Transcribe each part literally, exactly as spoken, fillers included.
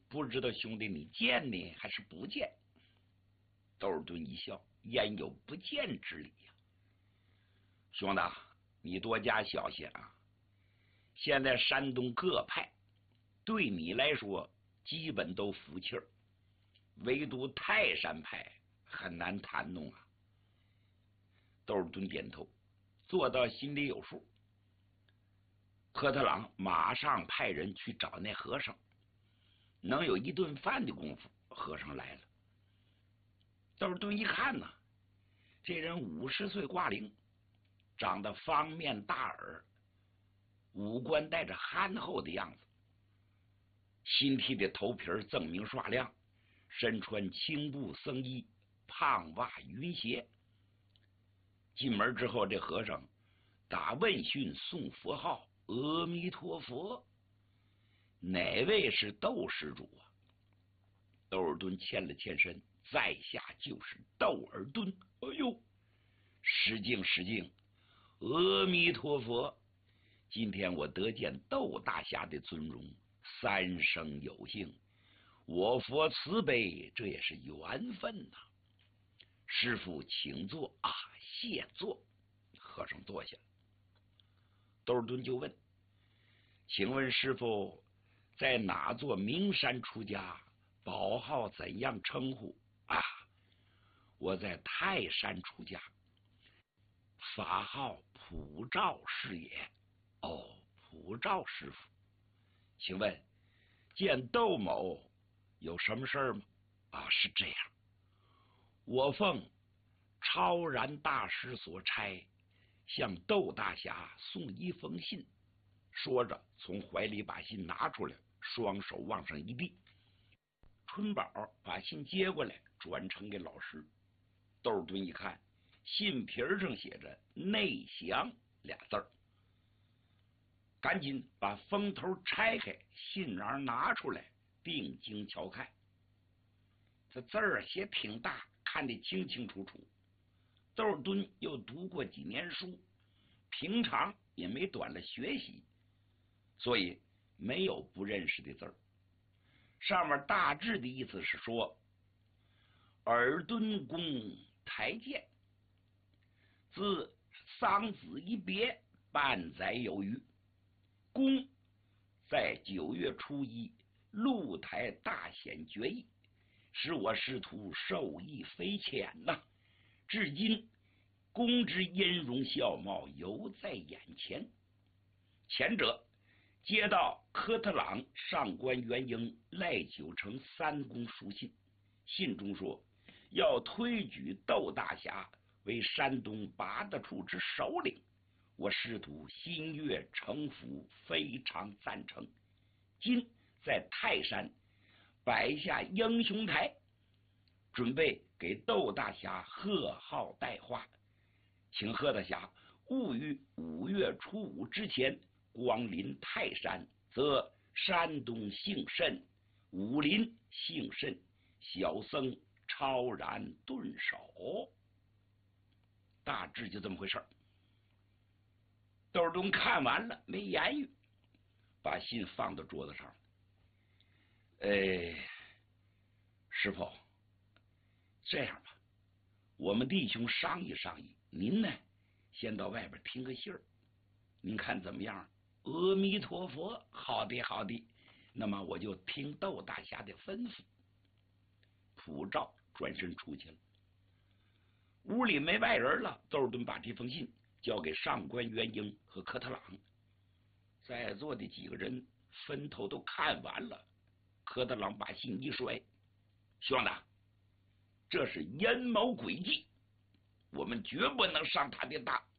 不知道兄弟你见呢还是不见？窦尔敦一笑，焉有不见之理呀、啊？兄弟，你多加小心啊！现在山东各派对你来说基本都服气儿，唯独泰山派很难谈弄啊。窦尔敦点头，做到心里有数。科特朗马上派人去找那和尚，能有一顿饭的功夫，和尚来了。窦尔敦一看呢，这人五十岁挂龄，长得方面大耳，五官带着憨厚的样子，新剃的头皮锃明刷亮，身穿青布僧衣，胖袜云鞋。进门之后，这和尚打问讯诵佛号，阿弥陀佛，哪位是窦施主啊？窦尔敦欠了欠身，在下就是窦尔敦。哎呦，失敬失敬，阿弥陀佛，今天我得见窦大侠的尊容，三生有幸，我佛慈悲，这也是缘分呐、啊。师父请坐啊，谢坐。和尚坐下了。窦尔敦就问：请问师父在哪座名山出家？宝号怎样称呼啊？我在泰山出家，法号普照是也。哦，普照师父，请问见窦某有什么事儿吗？啊，是这样，我奉超然大师所差，向窦大侠送一封信。说着，从怀里把信拿出来，双手往上一递。春宝把信接过来，转呈给老师。窦尔敦一看，信皮上写着“内详”俩字儿，赶紧把封头拆开，信瓤拿出来，定睛瞧看。这字儿写挺大，看得清清楚楚。窦尔敦又读过几年书，平常也没短了学习，所以没有不认识的字儿。上面大致的意思是说，尔敦公台见，自桑梓一别半载有余，公在九月初一鹿台大显决议，使我师徒受益匪浅呐、啊。至今公之音容笑貌犹在眼前。前者接到科特朗上官元英赖九成三公书信，信中说要推举窦大侠为山东八大处之首领，我师徒心悦诚服，非常赞成。今在泰山摆下英雄台，准备给窦大侠贺号带花，请贺大侠勿于五月初五之前光临泰山，则山东幸甚，武林幸甚，小僧超然顿首。大致就这么回事。窦尔敦看完了没言语，把信放到桌子上。哎，师傅，这样吧，我们弟兄商议商议，您呢先到外边听个信儿，您看怎么样？阿弥陀佛，好的好的，那么我就听窦大侠的吩咐。普照转身出去了。屋里没外人了，窦尔敦把这封信交给上官元英和科特朗。在座的几个人分头都看完了。科特朗把信一摔：兄弟，这是阴谋诡计，我们绝不能上他的当。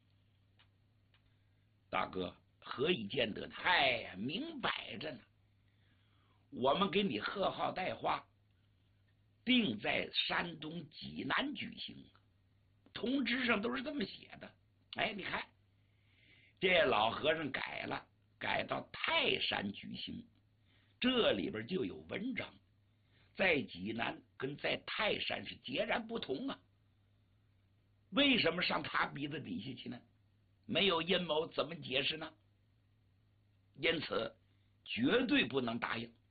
大哥，何以见得呢？哎呀，明摆着呢，我们给你贺号带花，定在山东济南举行，通知上都是这么写的。哎，你看这老和尚改了，改到泰山举行，这里边就有文章，在济南跟在泰山是截然不同啊。为什么上他鼻子底下去呢？没有阴谋怎么解释呢？因此绝对不能答应。